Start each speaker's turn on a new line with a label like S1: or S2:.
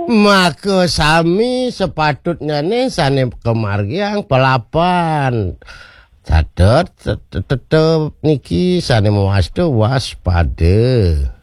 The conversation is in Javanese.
S1: Maka sami sepatutnya nih sane kemargiang pelapan. Catet tetep niki sane waspada.